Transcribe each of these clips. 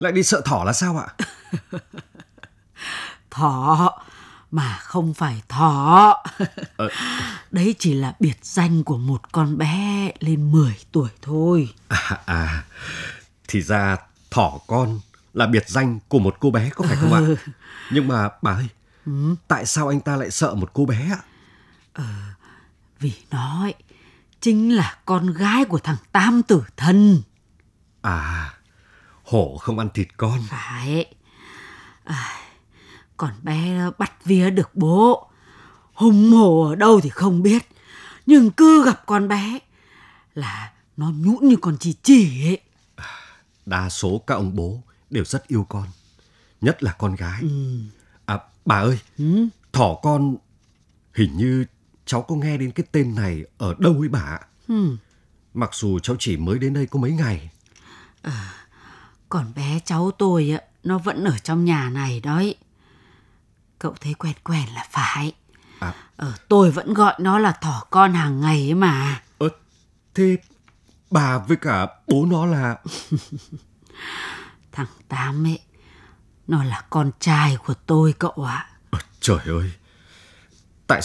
Lại đi sợ thỏ là sao ạ? Thỏ mà không phải thỏ. Ờ. Đấy chỉ là biệt danh của một con bé lên 10 tuổi thôi. Thì ra thỏ con là biệt danh của một cô bé có phải không ạ? Nhưng mà bà ơi, tại sao anh ta lại sợ một cô bé ạ? Vì nó ấy, chính là con gái của thằng Tam Tử Thần. Hổ không ăn thịt con. Phải. Con bé nó bắt vía được bố. Hùng hổ ở đâu thì không biết, nhưng cứ gặp con bé là nó nhũn như con chì ấy. Đa số các ông bố đều rất yêu con, nhất là con gái. Bà ơi, thỏ con, hình như cháu có nghe đến cái tên này ở đâu ấy bà ạ? Mặc dù cháu chỉ mới đến đây có mấy ngày. Còn bé cháu tôi nó vẫn ở trong nhà này đấy. Cậu thấy quen quen là phải. Tôi vẫn gọi nó là thỏ con hàng ngày ấy mà. Thế bà với cả bố nó là... Thằng Tám ấy, nó là con trai của tôi cậu ạ. Trời ơi, tại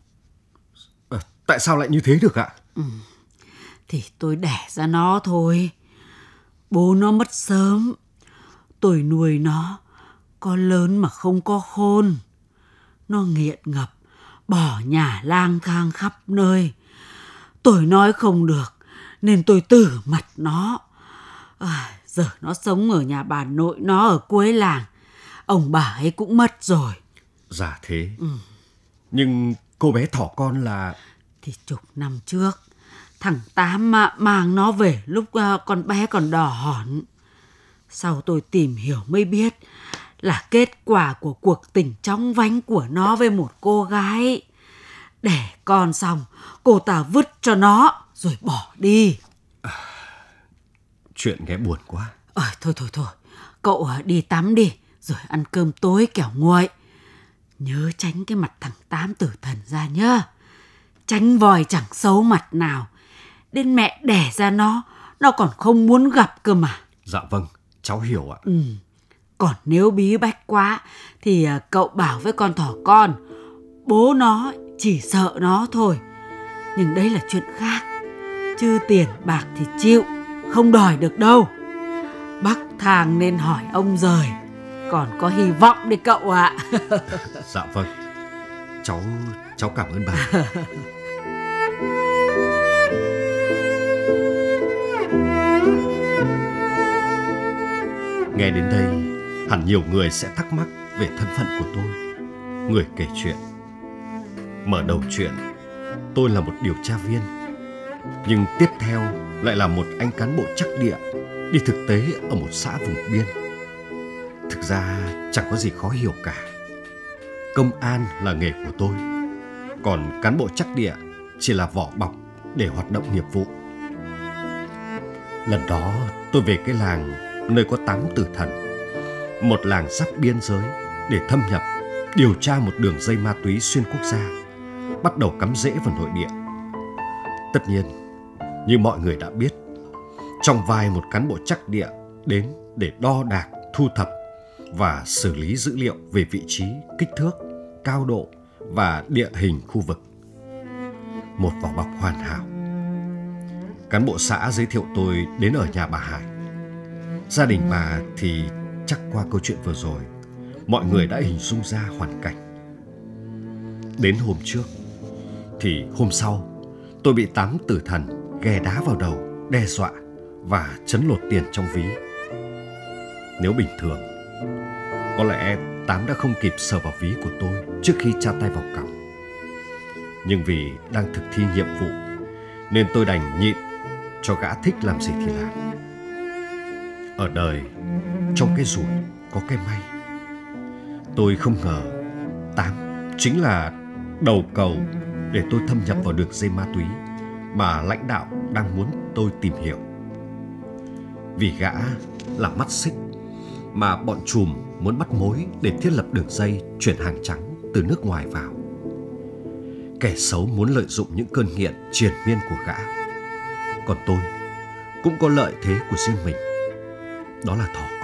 sao lại như thế được ạ? Thì tôi đẻ ra nó thôi. Bố nó mất sớm. Tôi nuôi nó, có lớn mà không có khôn. Nó nghiện ngập, bỏ nhà lang thang khắp nơi. Tôi nói không được, nên tôi tử mặt nó. Giờ nó sống ở nhà bà nội nó ở cuối làng. Ông bà ấy cũng mất rồi. Dạ thế. Nhưng cô bé thỏ con là... Thì chục năm trước, thằng Tám mang nó về lúc con bé còn đỏ hỏn. Sau tôi tìm hiểu mới biết là kết quả của cuộc tình chóng vánh của nó với một cô gái. Đẻ con xong, cô ta vứt cho nó rồi bỏ đi. Chuyện nghe buồn quá. Thôi, cậu đi tắm đi, rồi ăn cơm tối kẻo nguội. Nhớ tránh cái mặt thằng Tám Tử Thần ra nhá. Tránh vòi chẳng xấu mặt nào. Đến mẹ đẻ ra nó còn không muốn gặp cơ mà. Dạ vâng, cháu hiểu ạ. Còn nếu bí bách quá thì cậu bảo với con thỏ con, bố nó chỉ sợ nó thôi. Nhưng đấy là chuyện khác. Chứ tiền bạc thì chịu, không đòi được đâu. Bắc thang nên hỏi ông rời, còn có hy vọng đấy cậu ạ. Dạ vâng, cháu cảm ơn bà. Nghe đến đây, hẳn nhiều người sẽ thắc mắc về thân phận của tôi, người kể chuyện. Mở đầu chuyện, tôi là một điều tra viên, nhưng tiếp theo lại là một anh cán bộ trắc địa đi thực tế ở một xã vùng biên. Thực ra chẳng có gì khó hiểu cả. Công an là nghề của tôi, còn cán bộ trắc địa chỉ là vỏ bọc để hoạt động nghiệp vụ. Lần đó tôi về cái làng nơi có 8 tử thần, một làng giáp biên giới, để thâm nhập điều tra một đường dây ma túy xuyên quốc gia bắt đầu cắm rễ vào nội địa. Tất nhiên, như mọi người đã biết, trong vai một cán bộ trắc địa đến để đo đạc, thu thập và xử lý dữ liệu về vị trí, kích thước, cao độ và địa hình khu vực. Một vỏ bọc hoàn hảo. Cán bộ xã giới thiệu tôi đến ở nhà bà Hải. Gia đình bà thì chắc qua câu chuyện vừa rồi, mọi người đã hình dung ra hoàn cảnh. Đến hôm trước thì hôm sau, tôi bị 8 tử thần ghè đá vào đầu, đe dọa và trấn lột tiền trong ví. Nếu bình thường, có lẽ 8 đã không kịp sờ vào ví của tôi trước khi tra tay vào còng. Nhưng vì đang thực thi nhiệm vụ nên tôi đành nhịn, cho gã thích làm gì thì làm. Ở đời, trong cái rủi có cái may. Tôi không ngờ 8 chính là đầu cầu để tôi thâm nhập vào đường dây ma túy mà lãnh đạo đang muốn tôi tìm hiểu. Vì gã là mắt xích mà bọn trùm muốn bắt mối để thiết lập đường dây chuyển hàng trắng từ nước ngoài vào. Kẻ xấu muốn lợi dụng những cơn nghiện triền miên của gã. Còn tôi cũng có lợi thế của riêng mình, đó là thỏ.